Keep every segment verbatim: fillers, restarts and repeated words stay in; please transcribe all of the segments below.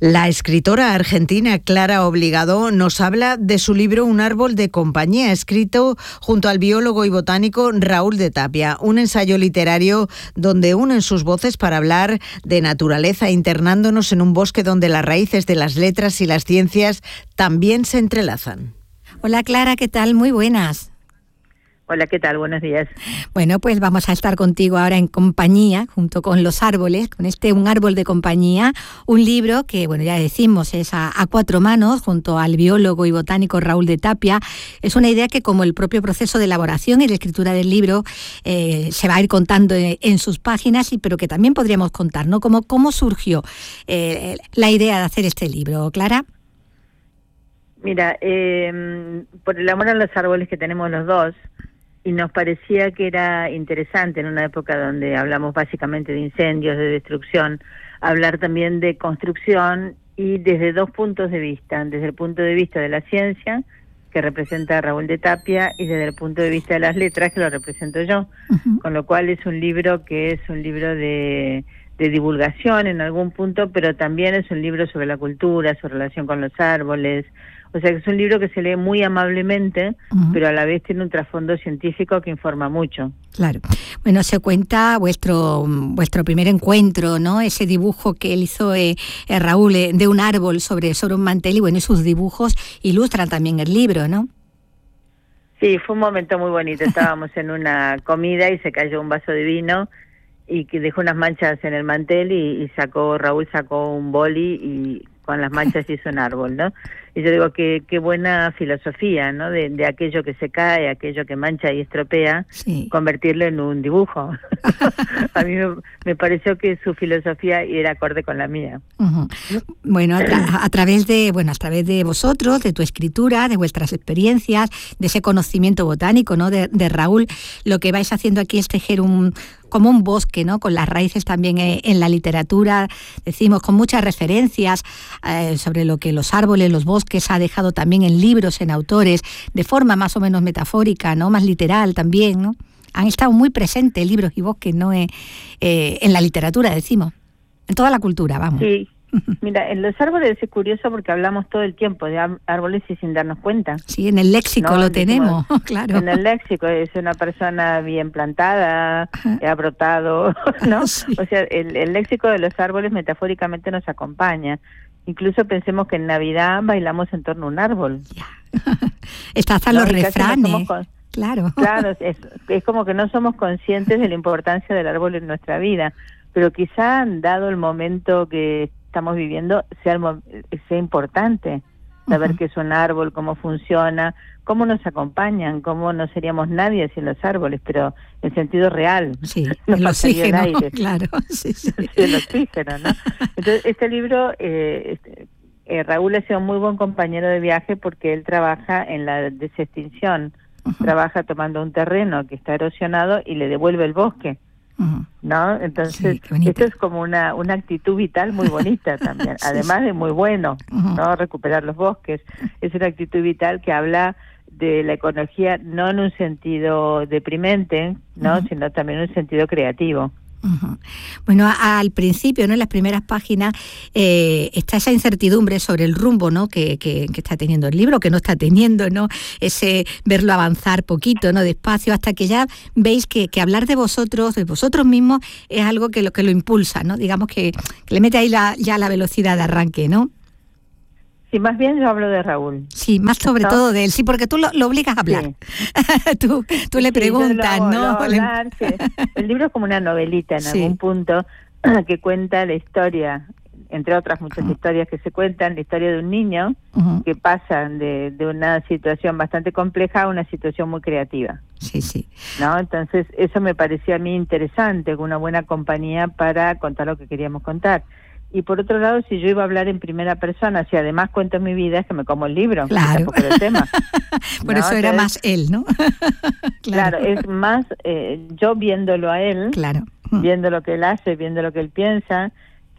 La escritora argentina Clara Obligado nos habla de su libro Un árbol de compañía, escrito junto al biólogo y botánico Raúl de Tapia, un ensayo literario donde unen sus voces para hablar de naturaleza, internándonos en un bosque donde las raíces de las letras y las ciencias también se entrelazan. Hola Clara, ¿qué tal? Muy buenas. Hola, ¿qué tal? Buenos días. Bueno, pues vamos a estar contigo ahora en compañía, junto con los árboles, con este Un árbol de compañía, un libro que, bueno, ya decimos, es a, a cuatro manos, junto al biólogo y botánico Raúl de Tapia. Es una idea que, como el propio proceso de elaboración y de escritura del libro, eh, se va a ir contando en, en sus páginas, y, pero que también podríamos contar, ¿no? ¿Cómo, cómo surgió eh, la idea de hacer este libro, Clara? Mira, eh, por el amor a los árboles que tenemos los dos, y nos parecía que era interesante en una época donde hablamos básicamente de incendios, de destrucción, hablar también de construcción y desde dos puntos de vista, desde el punto de vista de la ciencia, que representa a Raúl de Tapia, y desde el punto de vista de las letras, que lo represento yo, uh-huh. Con lo cual es un libro que es un libro de, de divulgación en algún punto, pero también es un libro sobre la cultura, su relación con los árboles. O sea, que es un libro que se lee muy amablemente, uh-huh. Pero a la vez tiene un trasfondo científico que informa mucho. Claro. Bueno, se cuenta vuestro vuestro primer encuentro, ¿no? Ese dibujo que él hizo eh, eh, Raúl eh, de un árbol sobre, sobre un mantel, y bueno, y sus dibujos ilustran también el libro, ¿no? Sí, fue un momento muy bonito. Estábamos en una comida y se cayó un vaso de vino y que dejó unas manchas en el mantel, y, y sacó Raúl sacó un boli y con las manchas hizo un árbol, ¿no? Y yo digo que qué buena filosofía, ¿no? De, de aquello que se cae, aquello que mancha y estropea, sí. Convertirlo en un dibujo. A mí me, me pareció que su filosofía era acorde con la mía. Uh-huh. Bueno, a, tra- a través de, bueno, a través de vosotros, de tu escritura, de vuestras experiencias, de ese conocimiento botánico, ¿no? De, de Raúl, lo que vais haciendo aquí es tejer un como un bosque, ¿no? Con las raíces también eh, en la literatura, decimos, con muchas referencias eh, sobre lo que los árboles, los bosques ha dejado también en libros, en autores, de forma más o menos metafórica, ¿no? Más literal también, ¿no? Han estado muy presentes libros y bosques, ¿no? Eh, eh, en la literatura, decimos, en toda la cultura, vamos. Sí. Mira, en los árboles es curioso porque hablamos todo el tiempo de árboles y sin darnos cuenta. Sí, en el léxico, ¿no? Lo tenemos, claro. En el léxico es una persona bien plantada, ha brotado, ¿no? Sí. O sea, el, el léxico de los árboles metafóricamente nos acompaña. Incluso pensemos que en Navidad bailamos en torno a un árbol. Ya. Está hasta los refranes. No con... Claro. Claro, es, es como que no somos conscientes de la importancia del árbol en nuestra vida, pero quizá, dado el momento que estamos viviendo, sea, el, sea importante saber uh-huh. qué es un árbol, cómo funciona, cómo nos acompañan, cómo no seríamos nadie sin los árboles, pero en sentido real. Sí, el oxígeno, el aire. Claro. Sí, sí. El oxígeno, ¿no? Entonces, este libro, eh, este, eh, Raúl ha sido un muy buen compañero de viaje porque él trabaja en la desextinción, uh-huh. Trabaja tomando un terreno que está erosionado y le devuelve el bosque. Uh-huh. ¿No? Entonces, sí, esto es como una una actitud vital muy bonita también, sí, además sí. de muy bueno, uh-huh. ¿no? Recuperar los bosques. Es una actitud vital que habla de la ecología no en un sentido deprimente, ¿no? Uh-huh. Sino también en un sentido creativo. Uh-huh. Bueno, a, al principio, ¿no? En las primeras páginas eh, está esa incertidumbre sobre el rumbo, ¿no? Que, que, que está teniendo el libro, que no está teniendo, ¿no? Ese verlo avanzar poquito, ¿no? Despacio, hasta que ya veis que, que hablar de vosotros, de vosotros mismos, es algo que lo que lo impulsa, ¿no? Digamos que, que le mete ahí la, ya la velocidad de arranque, ¿no? Sí, más bien yo hablo de Raúl. Sí, más sobre ¿no? todo de él, sí, porque tú lo, lo obligas a hablar. Sí. tú, tú le preguntas, sí, lo, ¿no? Lo hablar, sí. El libro es como una novelita en sí. algún punto que cuenta la historia, entre otras muchas uh-huh. historias que se cuentan, la historia de un niño uh-huh. que pasa de, de una situación bastante compleja a una situación muy creativa. Sí, sí. ¿No? Entonces, eso me pareció a mí interesante, una buena compañía para contar lo que queríamos contar. Y por otro lado, si yo iba a hablar en primera persona, si además cuento mi vida, es que me como el libro. Claro. Por el tema. Por ¿no? eso era Entonces, más él, ¿no? claro. claro, es más eh, yo viéndolo a él, claro. viendo lo que él hace, viendo lo que él piensa,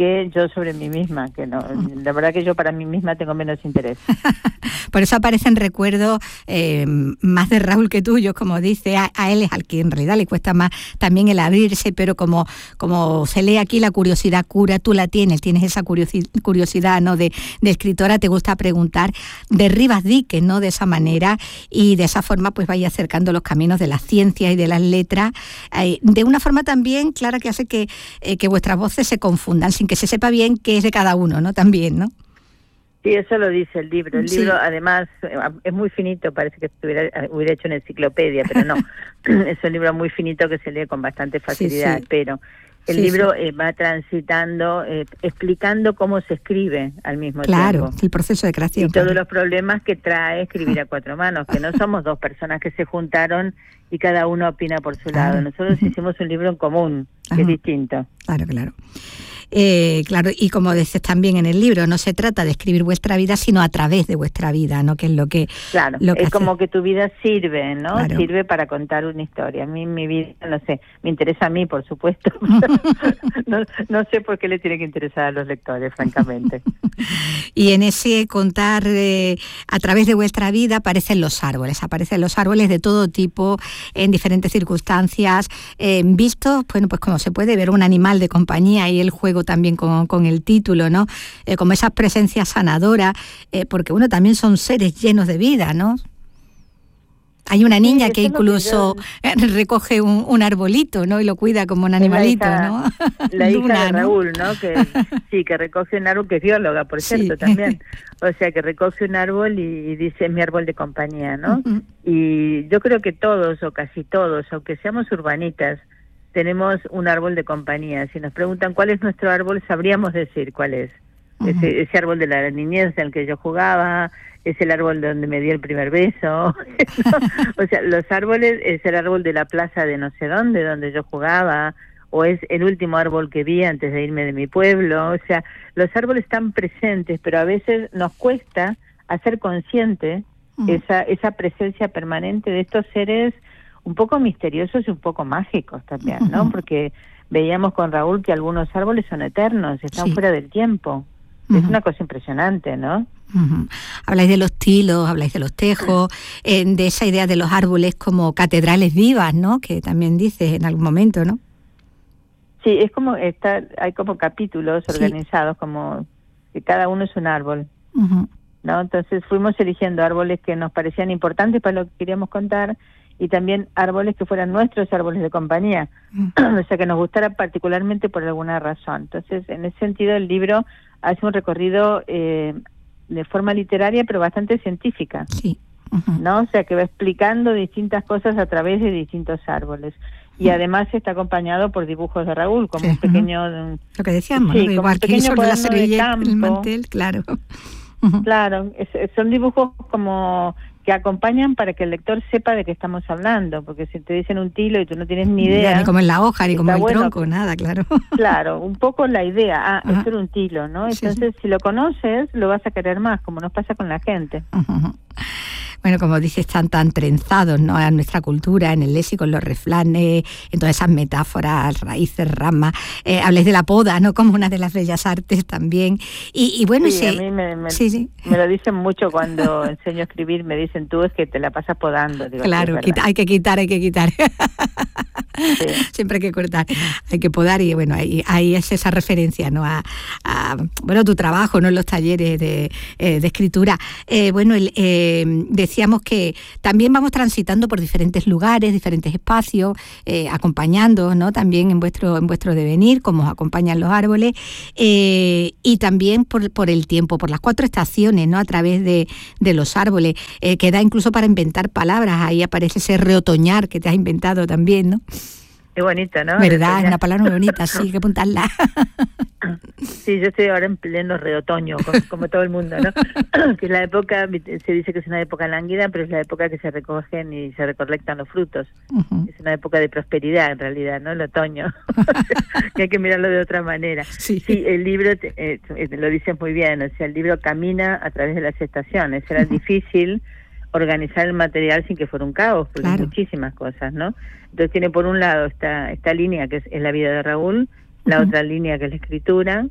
que yo sobre mí misma, que no, la verdad que yo para mí misma tengo menos interés. Por eso aparecen recuerdos eh, más de Raúl que tuyos, como dice, a, a él es al que en realidad le cuesta más también el abrirse, pero como, como se lee aquí, la curiosidad cura, tú la tienes, tienes esa curiosi- curiosidad, ¿no? De, de escritora, te gusta preguntar, derribas diques, ¿no? De esa manera, y de esa forma pues vaya acercando los caminos de las ciencias y de las letras, eh, de una forma también clara que hace que, eh, que vuestras voces se confundan, sin que se sepa bien qué es de cada uno, ¿no? También, ¿no? Sí, eso lo dice el libro. El Sí. libro, además, es muy finito, parece que estuviera, hubiera hecho una enciclopedia, pero no. Es un libro muy finito que se lee con bastante facilidad, Sí, sí. pero el Sí, libro sí. eh, va transitando, eh, explicando cómo se escribe al mismo Claro, tiempo. el proceso de creación. Y todos claro. los problemas que trae escribir a cuatro manos, que no somos dos personas que se juntaron y cada uno opina por su Claro. lado. Nosotros Ujú. hicimos un libro en común, que Ajá. es distinto. Claro, claro. Eh, claro, y como dices también en el libro, no se trata de escribir vuestra vida, sino a través de vuestra vida, ¿no? Que es lo que... Claro, lo que es hace. como que tu vida sirve, ¿no? Claro. Sirve para contar una historia. A mí mi vida, no sé, me interesa a mí, por supuesto. no, no sé por qué le tiene que interesar a los lectores, francamente. Y en ese contar eh, a través de vuestra vida aparecen los árboles, aparecen los árboles de todo tipo, en diferentes circunstancias, eh, vistos, bueno, pues como se puede ver un animal de compañía, y el juego también con, con el título, ¿no? Eh, como esas presencias sanadoras, eh, porque bueno, también son seres llenos de vida, ¿no? Hay una niña Sí, que eso es lo que incluso yo- recoge un, un arbolito, ¿no? Y lo cuida como un Es la animalito, hija- ¿no? La hija Luna, de ¿no? Raúl, ¿no? Que sí, que recoge un árbol, que es bióloga, por Sí. cierto, también. O sea, que recoge un árbol y, y dice, es mi árbol de compañía, ¿no? Ujú. Y yo creo que todos, o casi todos, aunque seamos urbanitas, tenemos un árbol de compañía. Si nos preguntan cuál es nuestro árbol, sabríamos decir cuál es. Ujú. Ese, ese árbol de la niñez en el que yo jugaba, es el árbol donde me di el primer beso. ¿no? O sea, los árboles, es el árbol de la plaza de no sé dónde, donde yo jugaba, o es el último árbol que vi antes de irme de mi pueblo. O sea, los árboles están presentes, pero a veces nos cuesta hacer consciente Ujú. esa, esa presencia permanente de estos seres un poco misteriosos y un poco mágicos también, ¿no? Ujú. Porque veíamos con Raúl que algunos árboles son eternos, están Sí. fuera del tiempo. Es Ujú. una cosa impresionante, ¿no? Ujú. Habláis de los tilos, habláis de los tejos, eh, de esa idea de los árboles como catedrales vivas, ¿no? Que también dices en algún momento, ¿no? Sí, es como, está, hay como capítulos Sí. organizados, como que cada uno es un árbol, Ujú. ¿no? Entonces fuimos eligiendo árboles que nos parecían importantes para lo que queríamos contar y también árboles que fueran nuestros árboles de compañía, Ujú. o sea, que nos gustara particularmente por alguna razón. Entonces, en ese sentido, el libro hace un recorrido eh, de forma literaria, pero bastante científica, Sí. Ujú. ¿no? O sea, que va explicando distintas cosas a través de distintos árboles. Y además está acompañado por dibujos de Raúl, como Sí, un ujú. pequeño... un- Lo que decíamos, Sí, ¿no? como Igual un que pequeño sobre la cuaderno de servilleta, el campo. mantel, claro. Ujú. Claro, es- son dibujos como que acompañan para que el lector sepa de qué estamos hablando, porque si te dicen un tilo y tú no tienes ni idea... Ya, ni como en la hoja, ni como está el bueno tronco, que- nada, claro. Claro, un poco la idea, ah, Ajá. esto era un tilo, ¿no? Sí, sí. Entonces, si lo conoces, lo vas a querer más, como nos pasa con la gente. Ujú. Bueno, como dices, están tan trenzados, ¿no? A nuestra cultura, en el léxico, en los refranes, en todas esas metáforas, raíces, ramas. Eh, habláis de la poda, ¿no? Como una de las bellas artes también. Y, y bueno, Sí, ese... a mí me, me, sí, sí. me lo dicen mucho cuando enseño a escribir, me dicen, tú es que te la pasas podando. Digo, sí, Claro, es quita- verdad. hay que quitar, hay que quitar. Sí. Siempre hay que cortar, hay que podar y bueno, ahí, ahí es esa referencia, ¿no? A, a, bueno, tu trabajo, ¿no? En los talleres de, eh, de escritura. Eh, bueno, el, eh, decíamos que también vamos transitando por diferentes lugares, diferentes espacios, eh, acompañando, ¿no? También en vuestro, en vuestro devenir, como os acompañan los árboles, eh, y también por, por el tiempo, por las cuatro estaciones, ¿no? A través de, de los árboles, eh, que da incluso para inventar palabras. Ahí aparece ese reotoñar que te has inventado también, ¿no? Es bonito, ¿no? ¿Verdad? Es una palabra muy bonita, sí, hay que apuntarla. Sí, yo estoy ahora en pleno reotoño, como, como todo el mundo, ¿no? Que es la época, se dice que es una época lánguida, pero es la época que se recogen y se recolectan los frutos. Uh-huh. Es una época de prosperidad, en realidad, ¿no? El otoño. Que hay que mirarlo de otra manera. Sí, sí el libro, te, eh, lo dices muy bien, o sea, el libro camina a través de las estaciones. Era uh-huh. difícil organizar el material sin que fuera un caos, porque claro. hay muchísimas cosas, ¿no? Entonces tiene por un lado esta esta línea que es, es la vida de Raúl, la uh-huh. otra línea que es la escritura,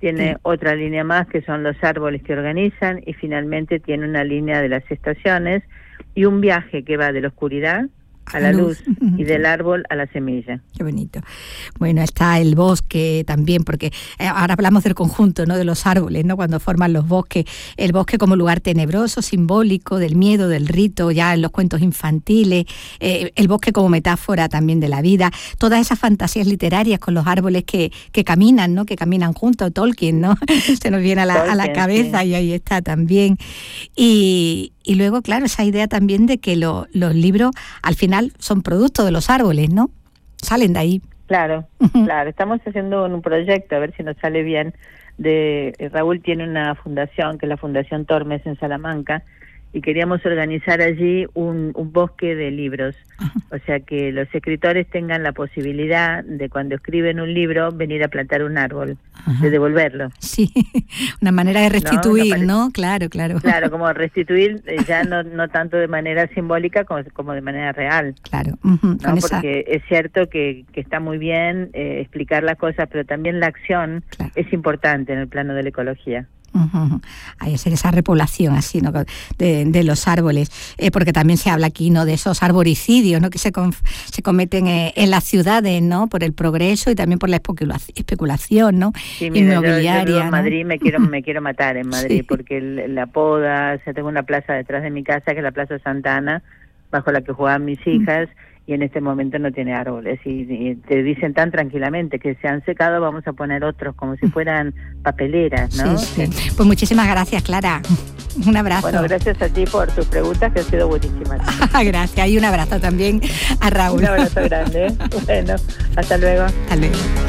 tiene Sí. otra línea más que son los árboles que organizan y finalmente tiene una línea de las estaciones y un viaje que va de la oscuridad a la luz y del árbol a la semilla. Qué bonito. Bueno, está el bosque también, porque ahora hablamos del conjunto, ¿no?, de los árboles, ¿no?, cuando forman los bosques, el bosque como lugar tenebroso, simbólico, del miedo, del rito, ya en los cuentos infantiles, eh, el bosque como metáfora también de la vida, todas esas fantasías literarias con los árboles que, que caminan, ¿no?, que caminan juntos, Tolkien, ¿no? Se nos viene a la, a la cabeza, sí. Y ahí está también. Y, y luego, claro, esa idea también de que lo, los libros al final son producto de los árboles, ¿no? Salen de ahí. Claro, uh-huh. claro. Estamos haciendo un proyecto, a ver si nos sale bien. De Raúl tiene una fundación, que es la Fundación Tormes en Salamanca, y queríamos organizar allí un, un bosque de libros. Uh-huh. O sea, que los escritores tengan la posibilidad de, cuando escriben un libro, venir a plantar un árbol, uh-huh. de devolverlo. Sí, una manera de restituir, ¿no? ¿no? Claro, claro. Claro, como restituir, eh, ya no no tanto de manera simbólica como, como de manera real. Claro. Uh-huh. ¿no? Porque esa... es cierto que, que está muy bien eh, explicar las cosas, pero también la acción, claro, es importante en el plano de la ecología. Uh-huh. Hay hacer esa repoblación así, ¿no?, de, de los árboles, eh, porque también se habla aquí, ¿no?, de esos arboricidios, ¿no?, que se, conf, se cometen eh, en las ciudades, ¿no?, por el progreso y también por la especulación, especulación, ¿no?, sí, mira, inmobiliaria. Yo, yo en ¿no? Madrid me quiero me quiero matar en Madrid, sí, porque el, la poda, o sea, tengo una plaza detrás de mi casa que es la Plaza Santa Ana, bajo la que jugaban mis hijas. Uh-huh. Y en este momento no tiene árboles y, y te dicen tan tranquilamente que se han secado, vamos a poner otros como si fueran papeleras, ¿no? Sí, sí. Pues muchísimas gracias, Clara. Un abrazo. Bueno, gracias a ti por tus preguntas, que han sido buenísimas. Gracias, y un abrazo también a Raúl. Un abrazo grande. Bueno, hasta luego. Hasta luego.